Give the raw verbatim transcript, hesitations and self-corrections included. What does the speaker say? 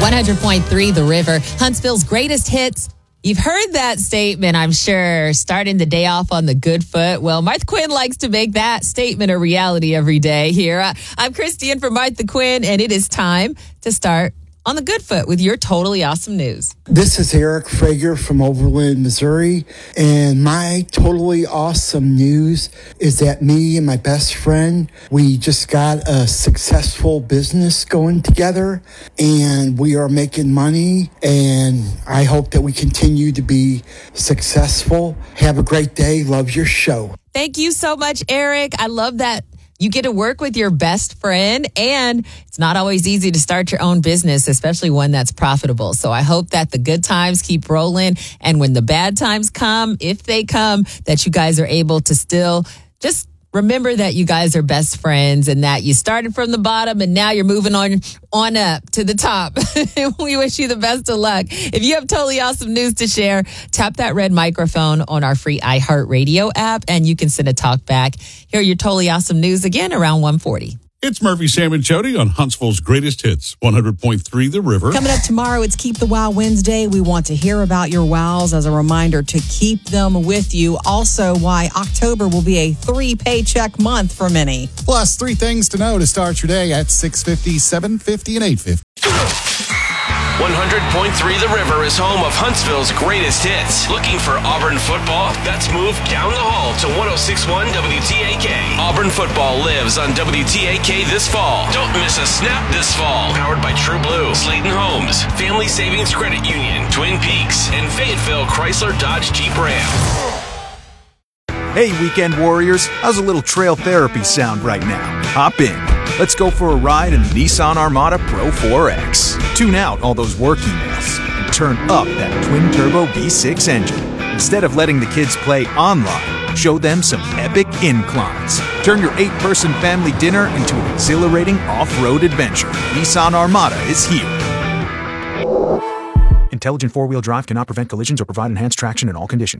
one hundred point three The River, Huntsville's greatest hits. You've heard that statement, I'm sure, starting the day off on the good foot. Well, Martha Quinn likes to make that statement a reality every day here. Uh, I'm Christian for Martha Quinn, and it is time to start on the good foot with your totally awesome news. This is Eric Frager from Overland, Missouri, and my totally awesome news is that me and my best friend, we just got a successful business going together, and we are making money, and I hope that we continue to be successful. Have a great day. Love your show. Thank you so much, Eric. I love that you get to work with your best friend, and it's not always easy to start your own business, especially one that's profitable. So I hope that the good times keep rolling, and when the bad times come, if they come, that you guys are able to still just remember that you guys are best friends and that you started from the bottom and now you're moving on on up to the top. We wish you the best of luck. If you have totally awesome news to share, tap that red microphone on our free iHeartRadio app and you can send a talk back. Hear your totally awesome news again around one forty. It's Murphy, Sam, and Jody on Huntsville's greatest hits, one hundred point three The River. Coming up tomorrow, it's Keep the Wow Wednesday. We want to hear about your wows as a reminder to keep them with you. Also, why October will be a three-paycheck month for many. Plus, three things to know to start your day at six fifty, seven fifty, and eight fifty. one hundred point three The River is home of Huntsville's greatest hits. Looking for Auburn football? That's moved down the hall to one oh six point one W T A K. Auburn football lives on W T A K this fall. Don't miss a snap this fall. Powered by True Blue, Slayton Homes, Family Savings Credit Union, Twin Peaks, and Fayetteville Chrysler Dodge Jeep Ram. Hey, weekend warriors, how's a little trail therapy sound right now? Hop in. Let's go for a ride in the Nissan Armada Pro four X. Tune out all those work emails and turn up that twin-turbo V six engine. Instead of letting the kids play online, show them some epic inclines. Turn your eight-person family dinner into an exhilarating off-road adventure. Nissan Armada is here. Intelligent four-wheel drive cannot prevent collisions or provide enhanced traction in all conditions.